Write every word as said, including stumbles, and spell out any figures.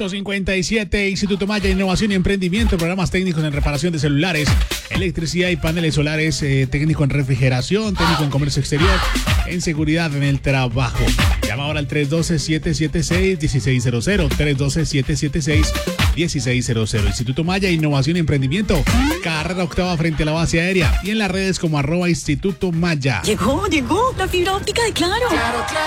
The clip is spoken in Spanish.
ocho cincuenta y siete, Instituto Maya, Innovación y Emprendimiento, programas técnicos en reparación de celulares, electricidad y paneles solares, eh, técnico en refrigeración, técnico en comercio exterior, en seguridad en el trabajo. Llama ahora al tres uno dos, siete siete seis, uno seis cero cero, tres uno dos, siete siete seis, uno seis cero cero. Instituto Maya, Innovación y Emprendimiento, carrera octava frente a la base aérea y en las redes como arroba Instituto Maya. Llegó, llegó la fibra óptica de Claro. Claro, Claro.